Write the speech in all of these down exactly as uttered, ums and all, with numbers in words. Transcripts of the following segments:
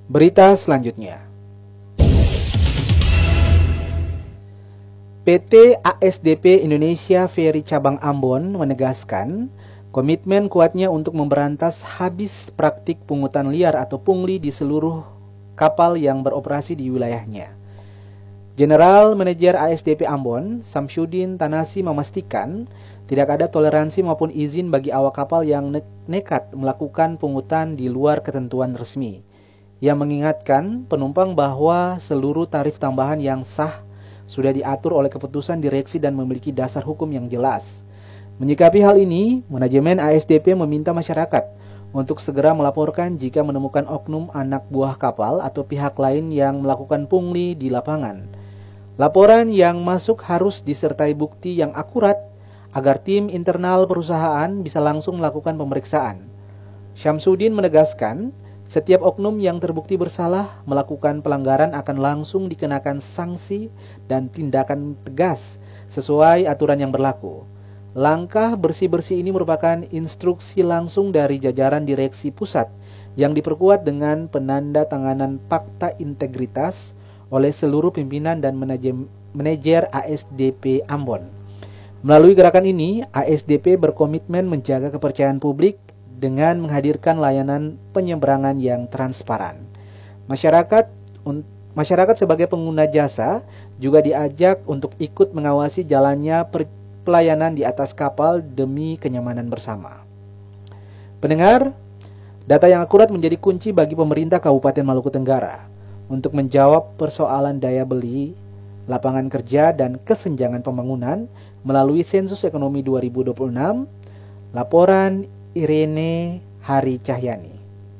Berita selanjutnya. P T A S D P Indonesia Ferry Cabang Ambon menegaskan komitmen kuatnya untuk memberantas habis praktik pungutan liar atau pungli di seluruh kapal yang beroperasi di wilayahnya. General Manager A S D P Ambon, Samsudin Tanasi memastikan tidak ada toleransi maupun izin bagi awak kapal yang ne- nekat melakukan pungutan di luar ketentuan resmi. Ia mengingatkan penumpang bahwa seluruh tarif tambahan yang sah sudah diatur oleh keputusan direksi dan memiliki dasar hukum yang jelas. Menyikapi hal ini, manajemen A S D P meminta masyarakat untuk segera melaporkan jika menemukan oknum anak buah kapal atau pihak lain yang melakukan pungli di lapangan. Laporan yang masuk harus disertai bukti yang akurat agar tim internal perusahaan bisa langsung melakukan pemeriksaan. Syamsuddin menegaskan, setiap oknum yang terbukti bersalah melakukan pelanggaran akan langsung dikenakan sanksi dan tindakan tegas sesuai aturan yang berlaku. Langkah bersih-bersih ini merupakan instruksi langsung dari jajaran direksi pusat yang diperkuat dengan penandatanganan Fakta Integritas oleh seluruh pimpinan dan manajer A S D P Ambon. Melalui gerakan ini, A S D P berkomitmen menjaga kepercayaan publik dengan menghadirkan layanan penyeberangan yang transparan. Masyarakat masyarakat sebagai pengguna jasa juga diajak untuk ikut mengawasi jalannya pelayanan di atas kapal demi kenyamanan bersama. Pendengar, data yang akurat menjadi kunci bagi pemerintah Kabupaten Maluku Tenggara untuk menjawab persoalan daya beli, lapangan kerja, dan kesenjangan pembangunan melalui Sensus Ekonomi dua ribu dua puluh enam. Laporan Irene Hari Cahyani.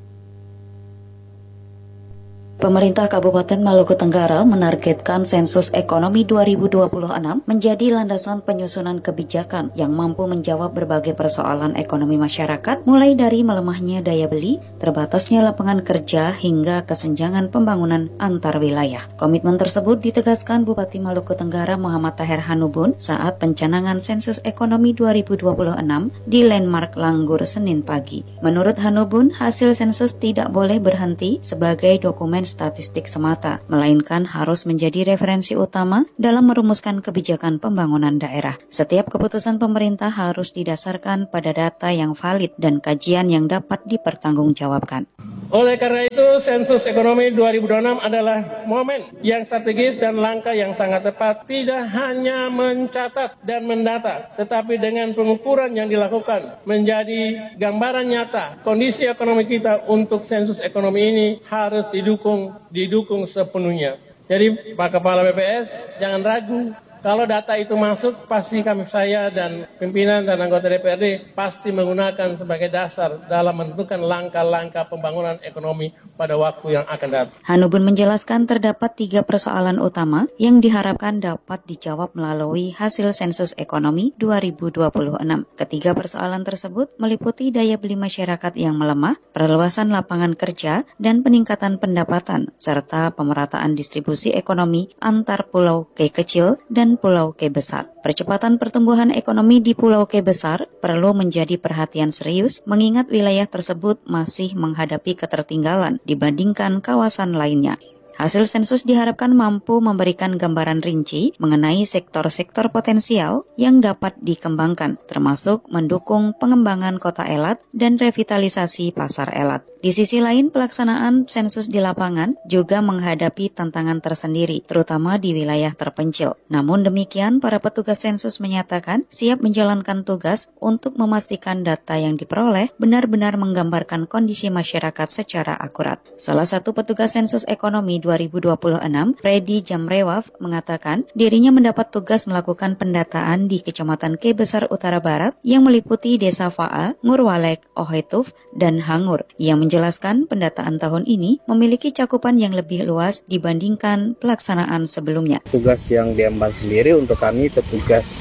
Pemerintah Kabupaten Maluku Tenggara menargetkan sensus ekonomi dua ribu dua puluh enam menjadi landasan penyusunan kebijakan yang mampu menjawab berbagai persoalan ekonomi masyarakat, mulai dari melemahnya daya beli, terbatasnya lapangan kerja, hingga kesenjangan pembangunan antar wilayah. Komitmen tersebut ditegaskan Bupati Maluku Tenggara Muhammad Taher Hanubun saat pencanangan sensus ekonomi dua ribu dua puluh enam di Landmark Langgur Senin pagi. Menurut Hanubun, hasil sensus tidak boleh berhenti sebagai dokumen statistik semata, melainkan harus menjadi referensi utama dalam merumuskan kebijakan pembangunan daerah. Setiap keputusan pemerintah harus didasarkan pada data yang valid dan kajian yang dapat dipertanggungjawabkan. Oleh karena itu, sensus ekonomi dua ribu dua puluh enam adalah momen yang strategis dan langkah yang sangat tepat, tidak hanya mencatat dan mendata, tetapi dengan pengukuran yang dilakukan menjadi gambaran nyata kondisi ekonomi kita. Untuk sensus ekonomi ini harus didukung didukung sepenuhnya. Jadi Pak Kepala B P S, jangan ragu. Kalau data itu masuk, pasti kami, saya dan pimpinan dan anggota D P R D pasti menggunakan sebagai dasar dalam menentukan langkah-langkah pembangunan ekonomi pada waktu yang akan datang. Hanubun menjelaskan terdapat tiga persoalan utama yang diharapkan dapat dijawab melalui hasil sensus ekonomi dua ribu dua puluh enam. Ketiga persoalan tersebut meliputi daya beli masyarakat yang melemah, perluasan lapangan kerja, dan peningkatan pendapatan, serta pemerataan distribusi ekonomi antar pulau K kecil dan Pulau K besar. Percepatan pertumbuhan ekonomi di Pulau K besar perlu menjadi perhatian serius mengingat wilayah tersebut masih menghadapi ketertinggalan dibandingkan kawasan lainnya. Hasil sensus diharapkan mampu memberikan gambaran rinci mengenai sektor-sektor potensial yang dapat dikembangkan, termasuk mendukung pengembangan kota Elat dan revitalisasi pasar Elat. Di sisi lain, pelaksanaan sensus di lapangan juga menghadapi tantangan tersendiri, terutama di wilayah terpencil. Namun demikian, para petugas sensus menyatakan siap menjalankan tugas untuk memastikan data yang diperoleh benar-benar menggambarkan kondisi masyarakat secara akurat. Salah satu petugas sensus ekonomi dua ribu dua puluh enam, Freddy Jamrewaf, mengatakan dirinya mendapat tugas melakukan pendataan di Kecamatan K Besar Utara Barat yang meliputi Desa Fa'a, Ngurwalek, Ohetuf, dan Hangur. Yang menjelaskan pendataan tahun ini memiliki cakupan yang lebih luas dibandingkan pelaksanaan sebelumnya. Tugas yang diemban sendiri untuk kami petugas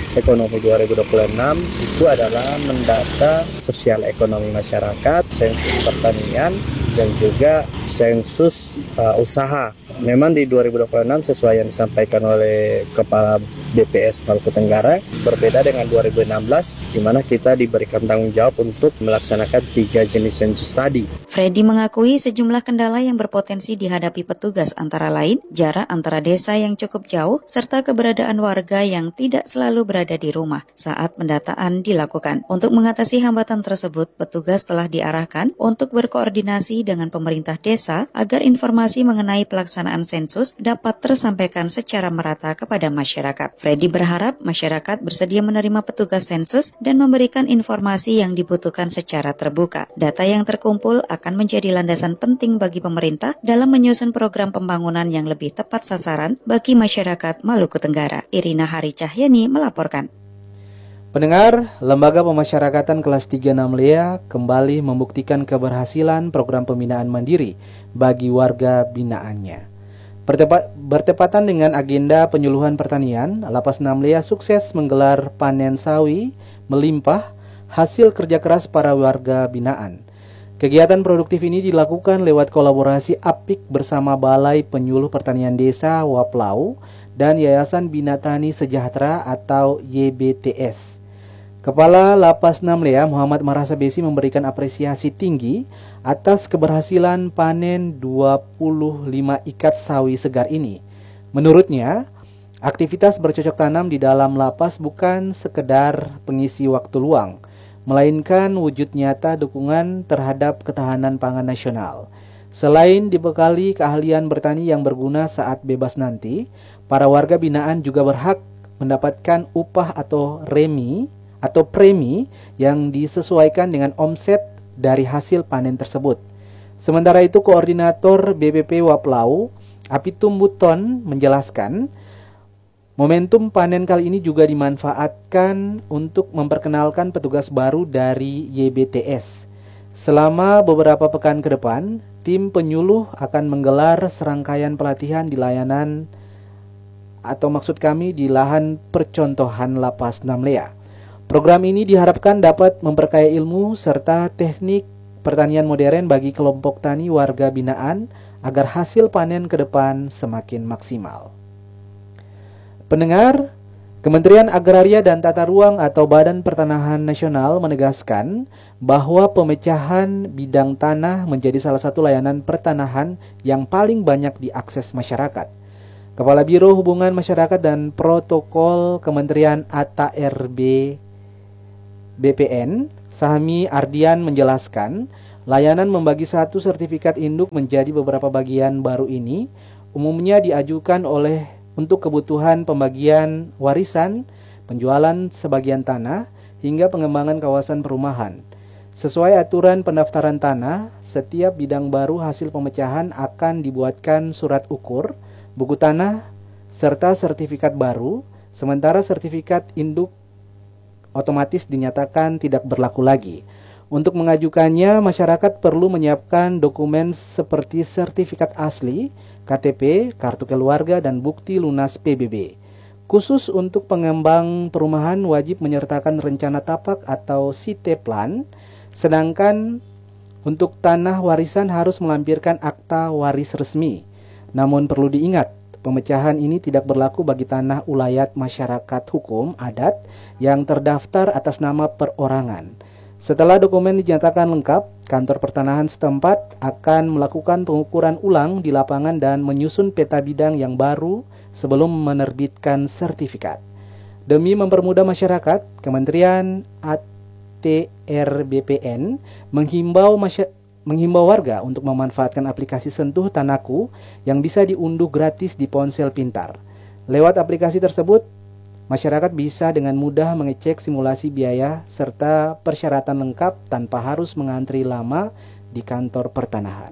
Ekonomi dua ribu dua puluh enam itu adalah mendata sosial ekonomi masyarakat, sensus pertanian, dan juga sensus uh, usaha. Memang di dua ribu dua puluh enam sesuai yang disampaikan oleh Kepala B P S Maluku Tenggara berbeda dengan dua ribu enam belas di mana kita diberikan tanggung jawab untuk melaksanakan tiga jenis sensus tadi. Freddy mengakui sejumlah kendala yang berpotensi dihadapi petugas antara lain jarak antara desa yang cukup jauh serta keberadaan warga yang tidak selalu berada di rumah saat pendataan dilakukan. Untuk mengatasi hambatan tersebut, petugas telah diarahkan untuk berkoordinasi dengan pemerintah desa agar informasi mengenai pelaksanaan sensus dapat tersampaikan secara merata kepada masyarakat. Freddy berharap masyarakat bersedia menerima petugas sensus dan memberikan informasi yang dibutuhkan secara terbuka. Data yang terkumpul akan menjadi landasan penting bagi pemerintah dalam menyusun program pembangunan yang lebih tepat sasaran bagi masyarakat Maluku Tenggara. Irina Hari Cahyani melaporkan. Pendengar, Lembaga Pemasyarakatan kelas tiga enam L E A kembali membuktikan keberhasilan program pembinaan mandiri bagi warga binaannya. Bertepat, bertepatan dengan agenda penyuluhan pertanian, Lapas enam L E A sukses menggelar panen sawi melimpah hasil kerja keras para warga binaan. Kegiatan produktif ini dilakukan lewat kolaborasi apik bersama Balai Penyuluh Pertanian Desa Waplau dan Yayasan Bina Tani Sejahtera atau Y B T S. Kepala Lapas enam L E A Muhammad Marasabesi memberikan apresiasi tinggi atas keberhasilan panen dua puluh lima ikat sawi segar ini. Menurutnya, aktivitas bercocok tanam di dalam lapas bukan sekedar pengisi waktu luang, melainkan wujud nyata dukungan terhadap ketahanan pangan nasional. Selain dibekali keahlian bertani yang berguna saat bebas nanti, para warga binaan juga berhak mendapatkan upah atau remi atau premi yang disesuaikan dengan omset dari hasil panen tersebut. Sementara itu, Koordinator B P P Waplau, Apitum Buton, menjelaskan momentum panen kali ini juga dimanfaatkan untuk memperkenalkan petugas baru dari Y B T S. Selama beberapa pekan ke depan, tim penyuluh akan menggelar serangkaian pelatihan di layanan atau maksud kami di lahan percontohan Lapas enam L E A. Program ini diharapkan dapat memperkaya ilmu serta teknik pertanian modern bagi kelompok tani warga binaan agar hasil panen ke depan semakin maksimal. Pendengar, Kementerian Agraria dan Tata Ruang atau Badan Pertanahan Nasional menegaskan bahwa pemecahan bidang tanah menjadi salah satu layanan pertanahan yang paling banyak diakses masyarakat. Kepala Biro Hubungan Masyarakat dan Protokol Kementerian A T A R B B P N, Sahmi Ardian menjelaskan, layanan membagi satu sertifikat induk menjadi beberapa bagian baru ini umumnya diajukan oleh untuk kebutuhan pembagian warisan, penjualan sebagian tanah, hingga pengembangan kawasan perumahan. Sesuai aturan pendaftaran tanah, setiap bidang baru hasil pemecahan akan dibuatkan surat ukur, buku tanah, serta sertifikat baru, sementara sertifikat induk otomatis dinyatakan tidak berlaku lagi. Untuk mengajukannya, masyarakat perlu menyiapkan dokumen seperti sertifikat asli, K T P, kartu keluarga, dan bukti lunas P B B. Khusus untuk pengembang perumahan wajib menyertakan rencana tapak atau site plan, sedangkan untuk tanah warisan harus melampirkan akta waris resmi. Namun perlu diingat, pemecahan ini tidak berlaku bagi tanah ulayat masyarakat hukum adat yang terdaftar atas nama perorangan. Setelah dokumen dinyatakan lengkap, kantor pertanahan setempat akan melakukan pengukuran ulang di lapangan dan menyusun peta bidang yang baru sebelum menerbitkan sertifikat. Demi mempermudah masyarakat, Kementerian A T R B P N menghimbau masyarakat menghimbau warga untuk memanfaatkan aplikasi Sentuh Tanahku yang bisa diunduh gratis di ponsel pintar. Lewat aplikasi tersebut, masyarakat bisa dengan mudah mengecek simulasi biaya serta persyaratan lengkap tanpa harus mengantri lama di kantor pertanahan.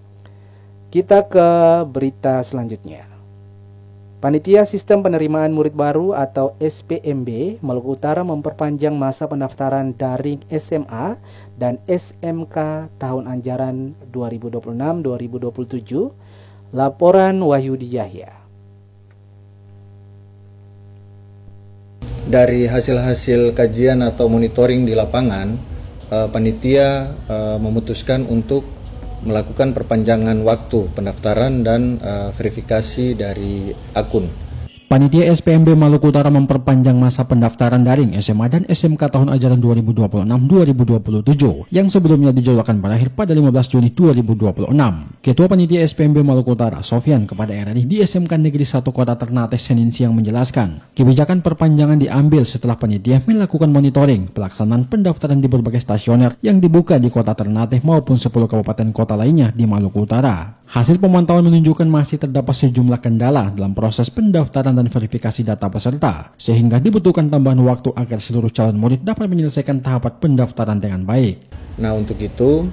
Kita ke berita selanjutnya. Panitia Sistem Penerimaan Murid Baru atau S P M B Maluku Utara memperpanjang masa pendaftaran daring S M A dan S M K tahun ajaran dua ribu dua puluh enam dua ribu dua puluh tujuh. Laporan Wahyudi Yahya. Dari hasil-hasil kajian atau monitoring di lapangan, uh, panitia uh, memutuskan untuk melakukan perpanjangan waktu pendaftaran dan uh, verifikasi dari akun. Panitia S P M B Maluku Utara memperpanjang masa pendaftaran daring S M A dan S M K tahun ajaran dua ribu dua puluh enam dua ribu dua puluh tujuh yang sebelumnya dijadwalkan berakhir pada lima belas Juni dua ribu dua puluh enam. Ketua Panitia S P M B Maluku Utara, Sofyan, kepada R R I di S M K Negeri satu Kota Ternate Senin siang menjelaskan, kebijakan perpanjangan diambil setelah panitia melakukan monitoring pelaksanaan pendaftaran di berbagai stasioner yang dibuka di Kota Ternate maupun sepuluh kabupaten kota lainnya di Maluku Utara. Hasil pemantauan menunjukkan masih terdapat sejumlah kendala dalam proses pendaftaran dan verifikasi data peserta, sehingga dibutuhkan tambahan waktu agar seluruh calon murid dapat menyelesaikan tahapan pendaftaran dengan baik. Nah, untuk itu,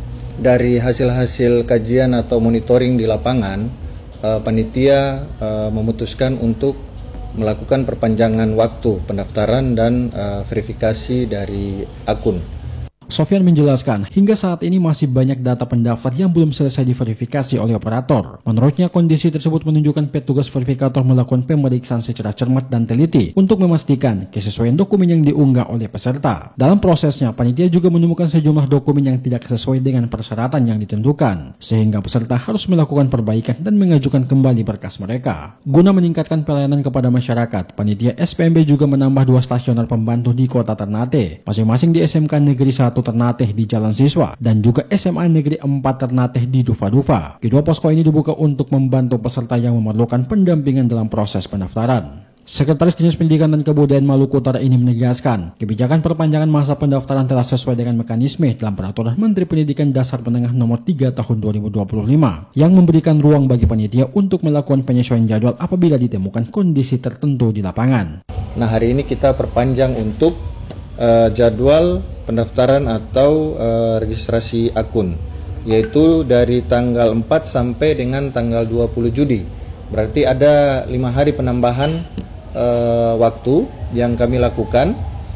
dari hasil-hasil kajian atau monitoring di lapangan, eh, panitia eh, memutuskan untuk melakukan perpanjangan waktu pendaftaran dan eh, verifikasi dari akun. Sofyan menjelaskan, hingga saat ini masih banyak data pendaftar yang belum selesai diverifikasi oleh operator. Menurutnya, kondisi tersebut menunjukkan petugas verifikator melakukan pemeriksaan secara cermat dan teliti untuk memastikan kesesuaian dokumen yang diunggah oleh peserta. Dalam prosesnya, panitia juga menemukan sejumlah dokumen yang tidak sesuai dengan persyaratan yang ditentukan, sehingga peserta harus melakukan perbaikan dan mengajukan kembali berkas mereka. Guna meningkatkan pelayanan kepada masyarakat, panitia S P M B juga menambah dua stasioner pembantu di Kota Ternate, masing-masing di S M K Negeri satu Ternate di Jalan Siswa dan juga S M A Negeri empat Ternate di Dufa-Dufa. Kedua posko ini dibuka untuk membantu peserta yang memerlukan pendampingan dalam proses pendaftaran. Sekretaris Dinas Pendidikan dan Kebudayaan Maluku Utara ini menegaskan, kebijakan perpanjangan masa pendaftaran telah sesuai dengan mekanisme dalam Peraturan Menteri Pendidikan Dasar Menengah Nomor tiga Tahun dua ribu dua puluh lima yang memberikan ruang bagi panitia untuk melakukan penyesuaian jadwal apabila ditemukan kondisi tertentu di lapangan. Nah, hari ini kita perpanjang untuk uh, jadwal pendaftaran atau uh, registrasi akun, yaitu dari tanggal empat sampai dengan tanggal dua puluh Juli. Berarti ada lima hari penambahan uh, waktu yang kami lakukan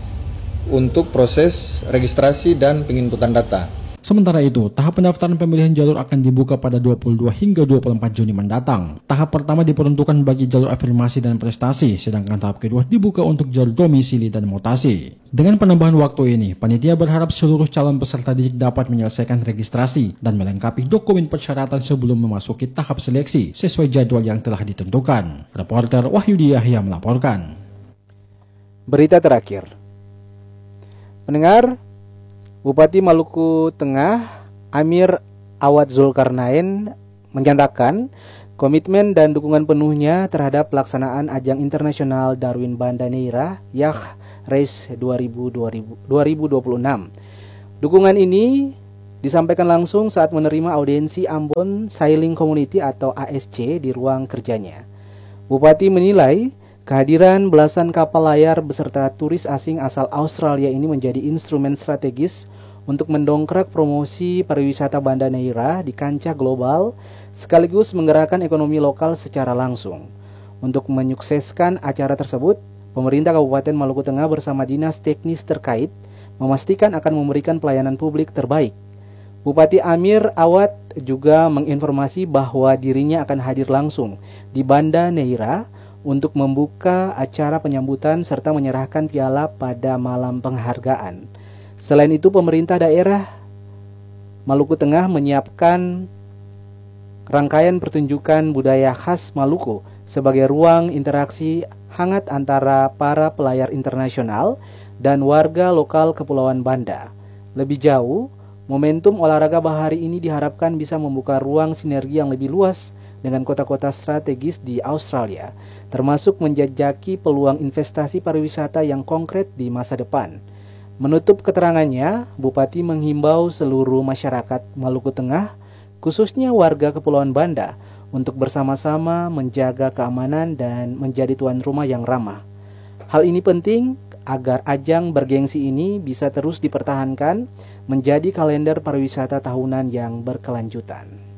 untuk proses registrasi dan penginputan data. Sementara itu, tahap pendaftaran pemilihan jalur akan dibuka pada dua puluh dua hingga dua puluh empat Juni mendatang. Tahap pertama diperuntukkan bagi jalur afirmasi dan prestasi, sedangkan tahap kedua dibuka untuk jalur domisili dan mutasi. Dengan penambahan waktu ini, panitia berharap seluruh calon peserta didik dapat menyelesaikan registrasi dan melengkapi dokumen persyaratan sebelum memasuki tahap seleksi sesuai jadwal yang telah ditentukan. Reporter Wahyudi Yahya melaporkan. Berita terakhir. Pendengar, Bupati Maluku Tengah Amir Awad Zulkarnain menyatakan komitmen dan dukungan penuhnya terhadap pelaksanaan ajang internasional Darwin Banda Neira Yacht Race dua ribu dua puluh enam. Dukungan ini disampaikan langsung saat menerima audiensi Ambon Sailing Community atau A S C di ruang kerjanya. Bupati menilai kehadiran belasan kapal layar beserta turis asing asal Australia ini menjadi instrumen strategis untuk mendongkrak promosi pariwisata Banda Neira di kancah global sekaligus menggerakkan ekonomi lokal secara langsung. Untuk menyukseskan acara tersebut, pemerintah Kabupaten Maluku Tengah bersama dinas teknis terkait memastikan akan memberikan pelayanan publik terbaik. Bupati Amir Awad juga menginformasi bahwa dirinya akan hadir langsung di Banda Neira untuk membuka acara penyambutan serta menyerahkan piala pada malam penghargaan. Selain itu, pemerintah daerah Maluku Tengah menyiapkan rangkaian pertunjukan budaya khas Maluku sebagai ruang interaksi hangat antara para pelayar internasional dan warga lokal Kepulauan Banda. Lebih jauh, momentum olahraga bahari ini diharapkan bisa membuka ruang sinergi yang lebih luas dengan kota-kota strategis di Australia, termasuk menjajaki peluang investasi pariwisata yang konkret di masa depan. Menutup keterangannya, Bupati menghimbau seluruh masyarakat Maluku Tengah, khususnya warga Kepulauan Banda, untuk bersama-sama menjaga keamanan dan menjadi tuan rumah yang ramah. Hal ini penting agar ajang bergengsi ini bisa terus dipertahankan menjadi kalender pariwisata tahunan yang berkelanjutan.